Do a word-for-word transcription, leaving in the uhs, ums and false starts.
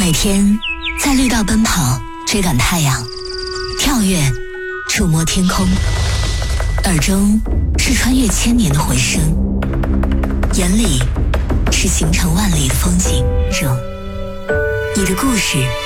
每天在绿道奔跑，追赶太阳，跳跃，触摸天空，耳中是穿越千年的回声，眼里是行程万里的风景中，你的故事